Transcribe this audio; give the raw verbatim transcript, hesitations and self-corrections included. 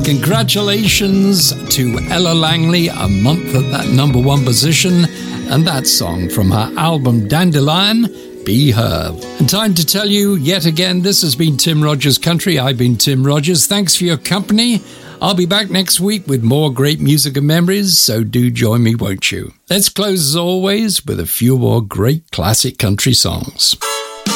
Congratulations to Ella Langley, a month at that number one position, and that song from her album Dandelion, Be Her. And time to tell you yet again, this has been Tim Rogers Country. I've been Tim Rogers. Thanks for your company. I'll be back next week with more great music and memories, so do join me, won't you? Let's close as always with a few more great classic country songs.